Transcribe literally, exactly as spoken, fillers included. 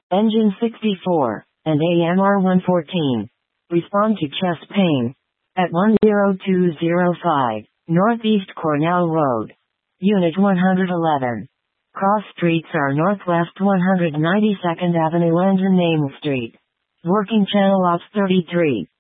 Engine sixty-four, and A M R one fourteen. Respond to chest pain. At one zero two zero five, Northeast Cornell Road. Unit one hundred eleven. Cross streets are Northwest one hundred ninety-second Avenue and Name Street. Working channel ops thirty-three.